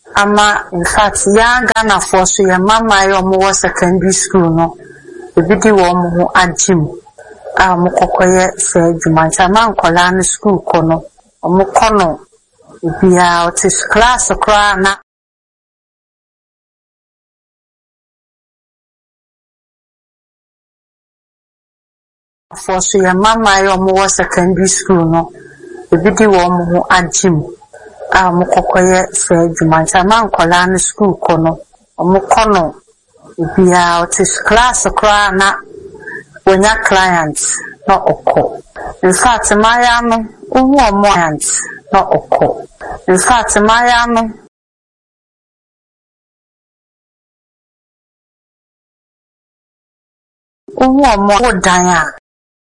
Ama in fact young Ghana for so your mama your secondary school no. Ebidi wo mo ho agim. Mo kokoye se adwumancha ma nkola no school kono. Mo kono bia otis class kra na for so your mama your secondary school no. Ebidi wo mo ho agim. Mo kokoye se adwumancha ma nkola no school kono. Mo kono bia otis class kra na wonya clients no oko. In fact my no uwu clients no oko. In fact my no uwu dan a